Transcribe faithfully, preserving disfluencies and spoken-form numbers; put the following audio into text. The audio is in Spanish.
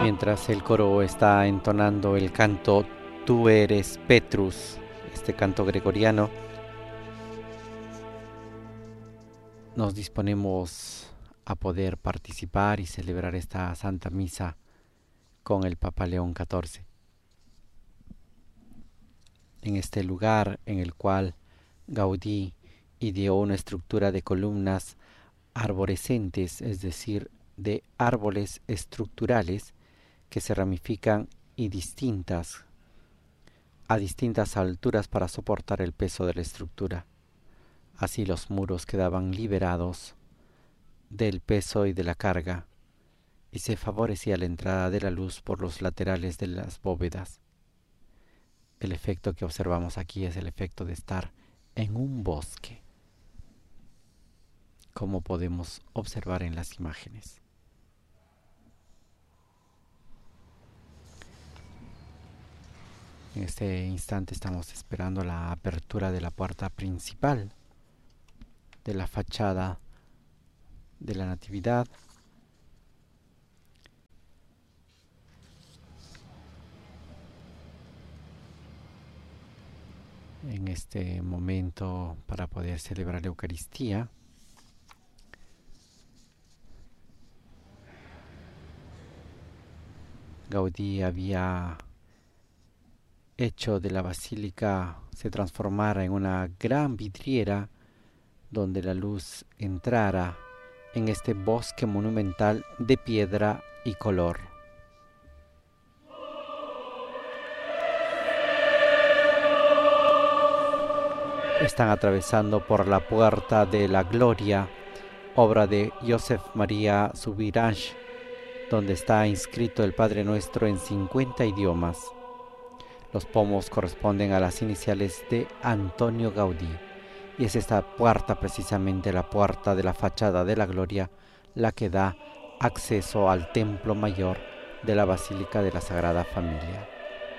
Mientras el coro está entonando el canto Tú eres Petrus, este canto gregoriano, nos disponemos a poder participar y celebrar esta Santa Misa con el Papa León catorce. En este lugar en el cual Gaudí ideó una estructura de columnas arborescentes, es decir, de árboles estructurales que se ramifican y distintas a distintas alturas para soportar el peso de la estructura. Así los muros quedaban liberados del peso y de la carga, y se favorecía la entrada de la luz por los laterales de las bóvedas. El efecto que observamos aquí es el efecto de estar en un bosque, como podemos observar en las imágenes. En este instante estamos esperando la apertura de la puerta principal de la fachada de la Natividad. En este momento, para poder celebrar la Eucaristía, Gaudí había hecho de la basílica se transformara en una gran vidriera donde la luz entrara en este bosque monumental de piedra y color. Están atravesando por la Puerta de la Gloria, obra de Joseph María Subirach, donde está inscrito el Padre Nuestro en cincuenta idiomas. Los pomos corresponden a las iniciales de Antonio Gaudí, y es esta puerta, precisamente la puerta de la fachada de la Gloria, la que da acceso al templo mayor de la Basílica de la Sagrada Familia.